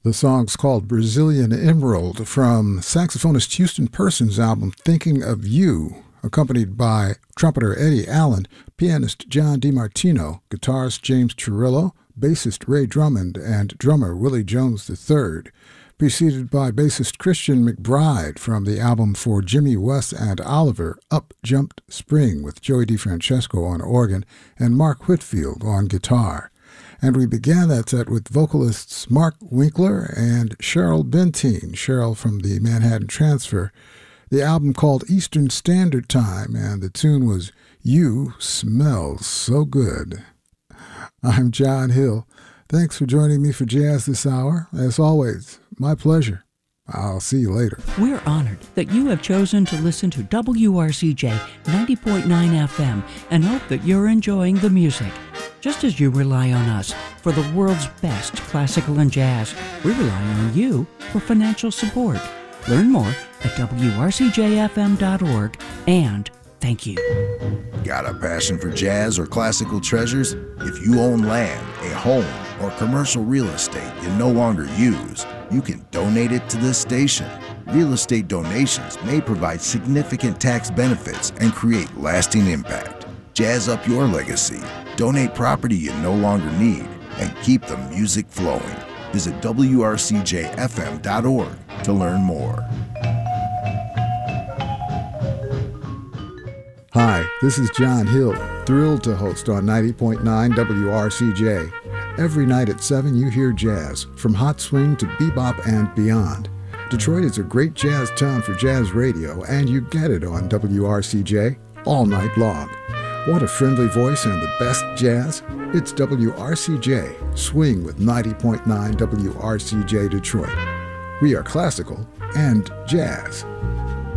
The song's called Brazilian Emerald from saxophonist Houston Person's album Thinking of You, accompanied by trumpeter Eddie Allen, pianist John DiMartino, guitarist James Chirillo, bassist Ray Drummond, and drummer Willie Jones III, preceded by bassist Christian McBride from the album for Jimmy West and Oliver, Up Jumped Spring, with Joey DeFrancesco on organ and Mark Whitfield on guitar. And we began that set with vocalists Mark Winkler and Cheryl Bentine, Cheryl from the Manhattan Transfer. The album called Eastern Standard Time, and the tune was You Smell So Good. I'm John Hill. Thanks for joining me for Jazz this hour. As always, my pleasure. I'll see you later. We're honored that you have chosen to listen to WRCJ 90.9 FM and hope that you're enjoying the music. Just as you rely on us for the world's best classical and jazz, we rely on you for financial support. Learn more at WRCJFM.org, and thank you. Got a passion for jazz or classical treasures? If you own land, a home, or commercial real estate you no longer use, you can donate it to this station. Real estate donations may provide significant tax benefits and create lasting impact. Jazz up your legacy. Donate property you no longer need and keep the music flowing. Visit WRCJFM.org to learn more. Hi, this is John Hill, thrilled to host on 90.9 WRCJ. Every night at 7 you hear jazz, from hot swing to bebop and beyond. Detroit is a great jazz town for jazz radio, and you get it on WRCJ all night long. Want a friendly voice and the best jazz? It's WRCJ, Swing with 90.9 WRCJ Detroit. We are classical and jazz.